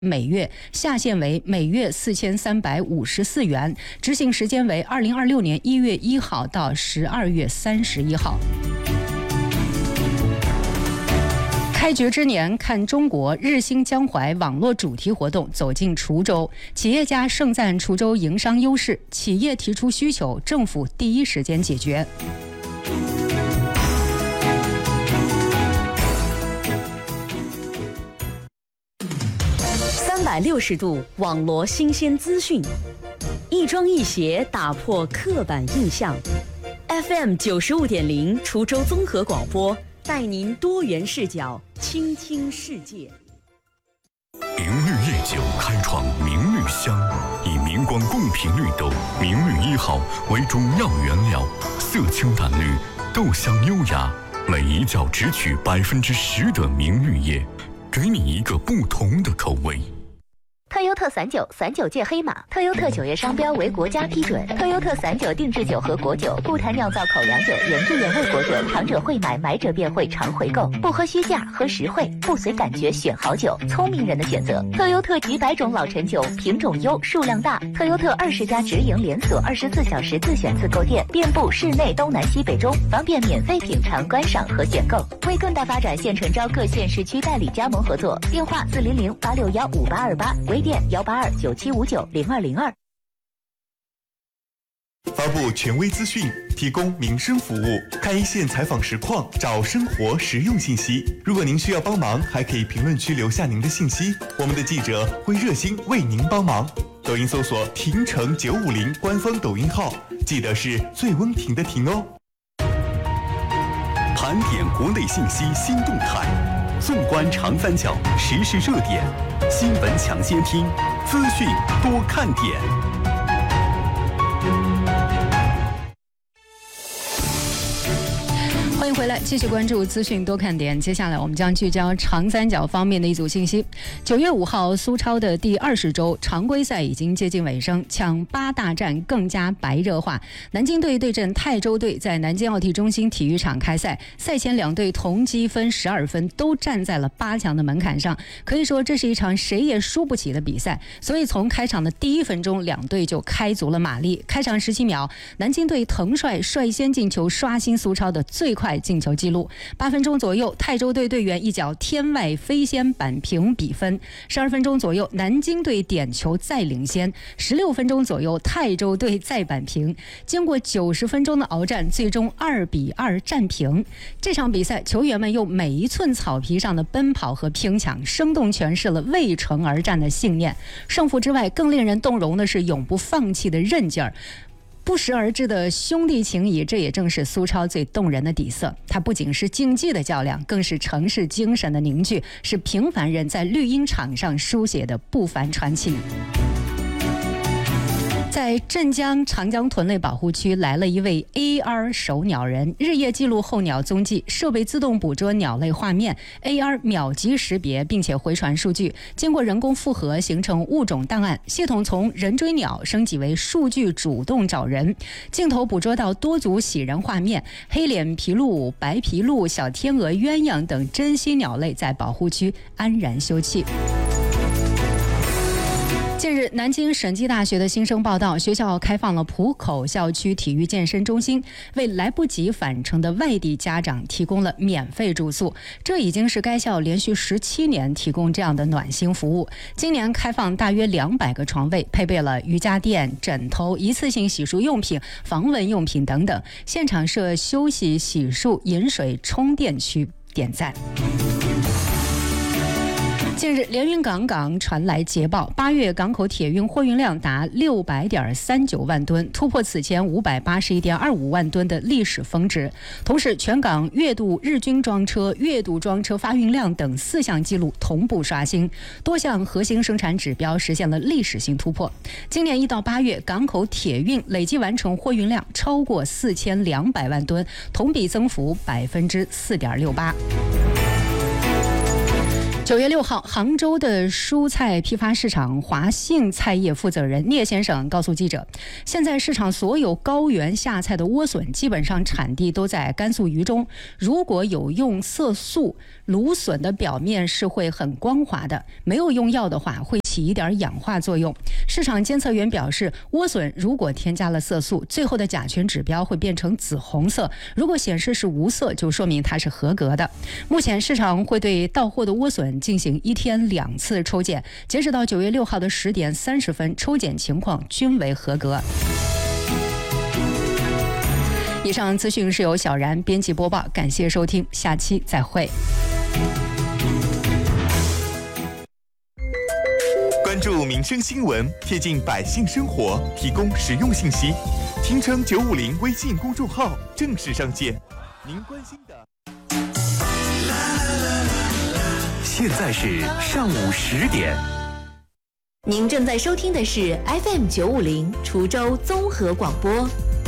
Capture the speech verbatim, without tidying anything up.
每月，下限为每月四千三百五十四元，执行时间为二零二六年一月一号到十二月三十一号。开局之年看中国日兴江淮网络主题活动走进滁州，企业家盛赞滁州营商优势，企业提出需求，政府第一时间解决。 三百六十度网罗新鲜资讯，一庄一协打破刻板印象。F M 九十五点零滁州综合广播，带您多元视角倾听世界。 明绿夜酒开创明绿香，以明光贡品绿豆明绿一号为主要原料，色清淡绿，豆香优雅，每一窖只取百分之十的明绿叶，给你一个不同的口味。 特优特散酒，散酒界黑马。特优特酒业商标为国家批准。特优特散酒定制酒和果酒，不谈酿造口粮酒，原汁原味果酒，尝者会买，买者便会常回购。不喝虚价，喝实惠，不随感觉选好酒，聪明人的选择。特优特几百种老陈酒，品种优，数量大。特优特二十家直营连锁，二十四小时自选自购店，遍布市内东南西北中，方便免费品尝、观赏和选购。为更大发展，现诚招各县市区代理加盟合作，电话四零零八六幺五八二八，微店幺八二九七五九零二零二。 发布权威资讯，提供民生服务，看一线采访实况，找生活实用信息。如果您需要帮忙，还可以评论区留下您的信息，我们的记者会热心为您帮忙。抖音搜索亭城九五零官方抖音号，记得是最温婷的婷哦。 盘点国内信息新动态，纵观长三角时事热点，新闻抢先听，资讯多看点。 欢迎回来，继续关注资讯多看点。接下来我们将聚焦长三角方面的一组信息。九月五号，苏超的第二十周常规赛已经接近尾声，抢八大战更加白热化。南京队对阵泰州队在南京奥体中心体育场开赛，赛前两队同积分十二分，都站在了八强的门槛上。可以说这是一场谁也输不起的比赛。所以从开场的第一分钟，两队就开足了马力。开场十七秒，南京队滕帅率先进球，刷新苏超的最快进球纪录。八分钟左右，泰州队队员一脚天外飞仙扳平比分。十二分钟左右，南京队点球再领先。十六分钟左右，泰州队再扳平。经过九十分钟的鏖战，最终二比二战平。这场比赛，球员们用每一寸草皮上的奔跑和拼抢，生动诠释了为城而战的信念。胜负之外，更令人动容的是永不放弃的韧劲儿。不时而至的兄弟情谊，这也正是苏超最动人的底色。它不仅是竞技的较量，更是城市精神的凝聚，是平凡人在绿茵场上书写的不凡传奇。在镇江长江豚类保护区来了一位 A R 守鸟人，日夜记录候鸟踪迹，设备自动捕捉鸟类画面 ，A R 秒级识别，并且回传数据，经过人工复合形成物种档案。系统从人追鸟升级为数据主动找人，镜头捕捉到多组喜人画面，黑脸琵鹭、白琵鹭、小天鹅、鸳鸯等珍稀鸟类在保护区安然休憩。近日，南京审计大学的新生报道，学校开放了浦口校区体育健身中心，为来不及返程的外地家长提供了免费住宿。这已经是该校连续十七年提供这样的暖心服务。今年开放大约两百个床位，配备了瑜伽垫、枕头、一次性洗漱用品、防蚊用品等等。现场设休息、洗漱、饮水、充电区，点赞。近日，连云港港传来捷报，八月港口铁运货运量达六百点三九万吨，突破此前五百八十一点二五万吨的历史峰值。同时，全港月度日均装车、月度装车发运量等四项纪录同步刷新，多项核心生产指标实现了历史性突破。今年一到八月，港口铁运累计完成货运量超过四千两百万吨，同比增幅百分之四点六八。 九月六号，杭州的蔬菜批发市场华信菜业负责人聂先生告诉记者，现在市场所有高原下菜的莴笋基本上产地都在甘肃榆中，如果有用色素，芦笋的表面是会很光滑的，没有用药的话会起一点氧化作用。市场监测员表示，莴笋如果添加了色素，最后的甲醛指标会变成紫红色，如果显示是无色，就说明它是合格的。目前市场会对到货的莴笋进行一天两次抽检，截止到九月六号的十点三十分，抽检情况均为合格。以上资讯是由小然编辑播报，感谢收听，下期再会。 关注民生新闻，贴近百姓生活，提供实用信息。听成九五零微信公众号正式上线，您关心的。 现在是上午十点。 您正在收听的是 F M 九五零滁州综合广播。